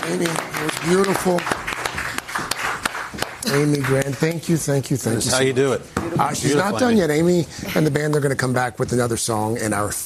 Amy, it was beautiful. Amy Grant, thank you. That's how you do it. She's not done yet. Amy and the band are going to come back with another song in our